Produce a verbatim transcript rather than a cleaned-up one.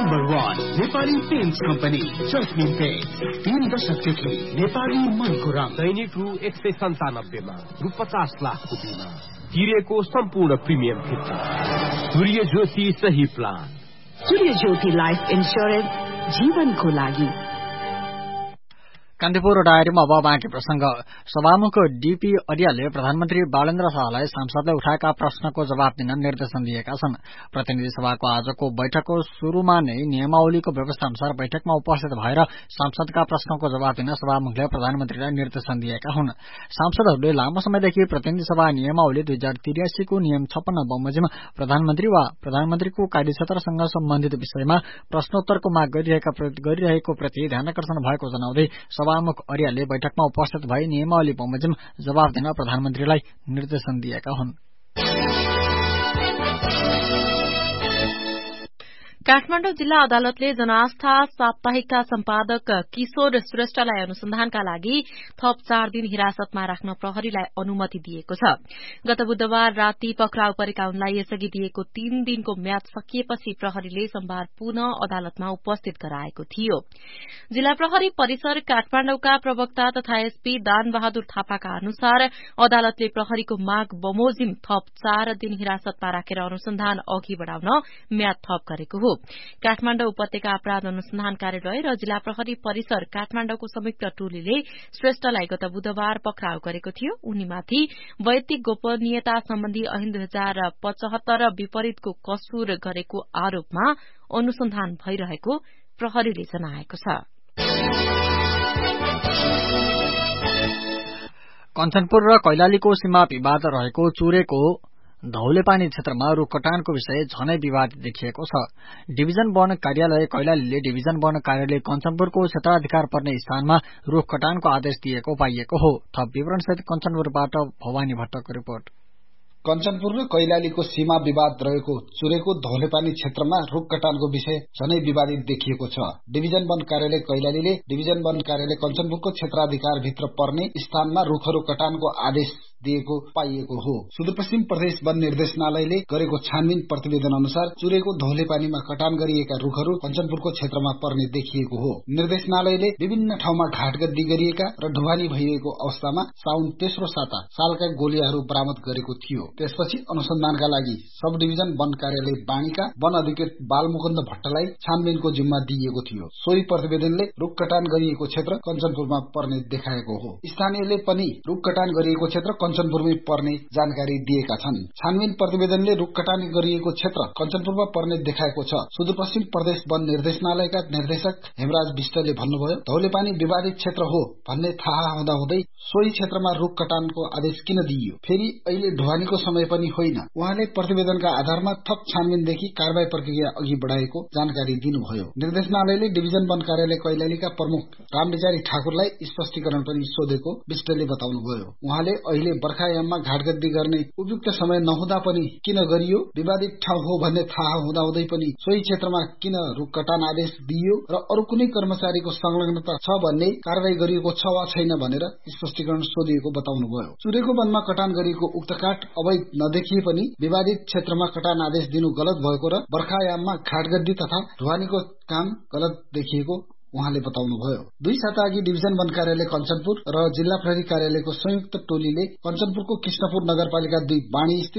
Number one Nepali paints company जस्मिन paints. तीन दशकदेखि नेपाली मनको रङ। दैनिक रु एक सय सन्तानब्बेमा रु पचास लाखको बिमा तिरेको सम्पूर्ण प्रिमियम फिर्ता। सूर्य ज्योति सही प्लान। सूर्य ज्योति लाइफ इन्स्योरेन्स जीवनको लागि। कान्तिपुर डायरीमा अब बाँकी प्रसंग। सभामुख डीपी अरियालले प्रधानमन्त्री बालेन्द्र शाहलाई सांसदले उठाएका प्रश्नको जवाब दिन निर्देशन दिएका छन्। प्रतिनिधि सभाको आजको बैठकको शुरूमा नै नियमावलीको व्यवस्था अनुसार बैठकमा उपस्थित भएर सांसदका प्रश्नको जवाब दिन सभामुखले प्रधानमन्त्रीलाई निर्देशन दिएका हुन्। सांसदहरूले लामो समयदेखि प्रतिनिधि सभा नियमावली दुई हजार तिरासीको नियम छप्पन्न बमोजिम प्रधानमन्त्री वा प्रधानमन्त्रीको कार्यक्षेत्रसँग सम्बन्धित विषयमा प्रश्नोत्तरको माग गरिरहेको प्रति ध्यानकर्षण भएको जनाउँदै सभामुख अरियालले बैठकमा उपस्थित भई नियमावली बमोजिम जवाब दिन प्रधानमन्त्रीलाई निर्देशन दिएका हुन्। काठमाडौँ जिल्ला अदालतले जनआस्था साप्ताहिकका सम्पादक किशोर श्रेष्ठलाई अनुसन्धानका लागि थप चार दिन हिरासतमा राख्न प्रहरीलाई अनुमति दिएको छ। गत बुधबार राति पक्राउ परेका उनलाई यसअघि दिएको तीन दिनको म्याद सकिएपछि प्रहरीले सोमबार पुनः अदालतमा उपस्थित गराएको थियो। जिल्ला प्रहरी परिसर काठमाडौँका प्रवक्ता तथा एसपी दान बहादुर थापाका अनुसार अदालतले प्रहरीको माग बमोजिम थप चार दिन हिरासतमा राखेर अनुसन्धान अघि बढ़ाउन म्याद थप गरेको हो। काठमाडौँ उपत्यका अपराध अनुसन्धान कार्यालय र जिल्ला प्रहरी परिसर काठमाडौँको संयुक्त टोलीले श्रेष्ठलाई गत बुधबार पक्राउ गरेको थियो। उनीमाथि वैयक्तिक गोपनीयता सम्बन्धी ऐन दुई हजार पचहत्तर विपरीतको कसुर गरेको आरोपमा अनुसन्धान भइरहेको प्रहरीले जनाएको छ। कञ्चनपुर र कैलालीको सीमा विवाद रहेको चुरेको धौलेपानी क्षेत्रमा रूख कटानको विषय झनै विवादित देखिएको छ। डिभिजन वन कार्यालय कैलालीले डिभिजन वन कार्यालय कञ्चनपुरको क्षेत्राधिकार पर्ने स्थानमा रूख कटानको आदेश दिएको पाइएको हो। थप विवरणसहित कञ्चनपुरबाट भवानी भट्टको रिपोर्ट। कञ्चनपुर र कैलालीको सीमा विवाद रहेको चुरेको धौलेपानी क्षेत्रमा रूख कटानको विषय झनै विवादित देखिएको छ। डिभिजन वन कार्यालय कैलालीले डिभिजन वन कार्यालय कञ्चनपुरको क्षेत्राधिकार भित्र पर्ने स्थानमा रूखहरू कटानको आदेश दिएको पाइएको हो। सुदूरपश्चिम प्रदेश वन निर्देशनालयले गरेको छानबिन प्रतिवेदन अनुसार चुरेको धौलेपानीमा कटान गरिएका रूखहरू कञ्चनपुरको क्षेत्रमा पर्ने देखिएको हो। निर्देशनालयले विभिन्न ठाउँमा घाटगद्दी गरिएका र ढुवानी भइरहेको अवस्थामा साउन तेस्रो साता सालका गोलियाहरू बरामद गरेको थियो। त्यसपछि अनुसन्धानका लागि सब डिभिजन वन कार्यालय बाणीका वन अधिकृत बालमुकुन्द भट्टलाई छानबिनको जिम्मा दिइएको थियो। सोही प्रतिवेदनले रूख कटान गरिएको क्षेत्र कञ्चनपुरमा पर्ने देखाएको हो। स्थानीयले पनि रूख कटान गरिएको क्षेत्र कञ्चनपुरमै पर्ने जानकारी दिएका छन्। छानबिन प्रतिवेदनले रूख कटान गरिएको क्षेत्र कञ्चनपुरमा पर्ने देखाएको छ। सुदूरपश्चिम प्रदेश वन निर्देशनालयका निर्देशक हेमराज विष्टले भन्नुभयो, धौलेपानी विवादित क्षेत्र हो भन्ने थाहा हुँदाहुँदै सोही क्षेत्रमा रूख कटानको आदेश किन दिइयो? फेरि अहिले ढुवानीको समय पनि होइन। उहाँले प्रतिवेदनका आधारमा थप छानबिनदेखि कारबाही प्रक्रिया अघि बढ़ाएको जानकारी दिनुभयो। निर्देशनालयले डिभिजन वन कार्यालय कैलालीका प्रमुख रामविचारी ठाकुरलाई स्पष्टीकरण पनि सोधेको विष्टले बताउनुभयो। उहाँले अहिले बर्खायाममा घाटगद्दी गर्ने उपयुक्त समय नहुँदा पनि किन गरियो, विवादित ठाउँ हो भन्ने थाहा हुँदाहुँदै पनि सोही क्षेत्रमा किन रूख कटान आदेश दिइयो र अरू कुनै कर्मचारीको संलग्नता छ भन्ने कारबाही गरिएको छ वा छैन भनेर स्पष्टीकरण सोधिएको बताउनुभयो। चुरेको वनमा कटान गरिएको उक्त काठ अवैध नदेखिए पनि विवादित क्षेत्रमा कटान आदेश दिनु गलत भएको र बर्खायाममा घाटगद्दी तथा ढुवानीको काम गलत देखिएको उहाँले बताउनुभयो। दुई साता अघि डिभिजन वन कार्यालय कञ्चनपुर र जिल्ला प्रहरी कार्यालयको संयुक्त टोलीले कञ्चनपुरको कृष्णपुर नगरपालिका दुई बाणी